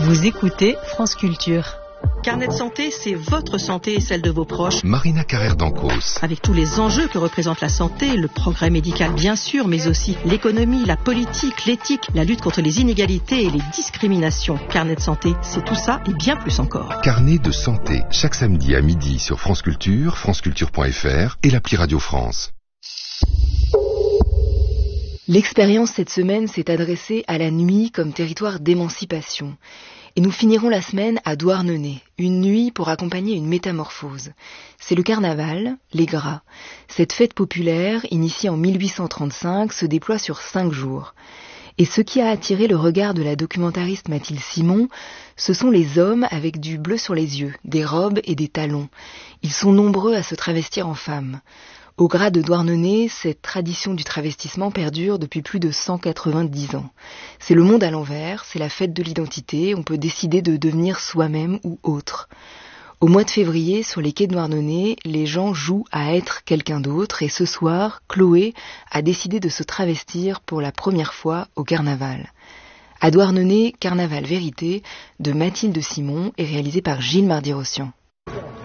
Vous écoutez France Culture. Carnet de santé, c'est votre santé et celle de vos proches. Marina Carrère d'Ancos. Avec tous les enjeux que représente la santé, le progrès médical bien sûr, mais aussi l'économie, la politique, l'éthique, la lutte contre les inégalités et les discriminations. Carnet de santé, c'est tout ça et bien plus encore. Carnet de santé, chaque samedi à midi sur France Culture, franceculture.fr et l'appli Radio France. L'expérience cette semaine s'est adressée à la nuit comme territoire d'émancipation. Et nous finirons la semaine à Douarnenez, une nuit pour accompagner une métamorphose. C'est le carnaval, les Gras. Cette fête populaire, initiée en 1835, se déploie sur 5 jours. Et ce qui a attiré le regard de la documentariste Mathilde Simon, ce sont les hommes avec du bleu sur les yeux, des robes et des talons. Ils sont nombreux à se travestir en femmes. Au Gras de Douarnenez, cette tradition du travestissement perdure depuis plus de 190 ans. C'est le monde à l'envers, c'est la fête de l'identité, on peut décider de devenir soi-même ou autre. Au mois de février, sur les quais de Douarnenez, les gens jouent à être quelqu'un d'autre et ce soir, Chloé a décidé de se travestir pour la première fois au carnaval. À Douarnenez, Carnaval Vérité de Mathilde Simon est réalisé par Gilles Mardy-Rossian.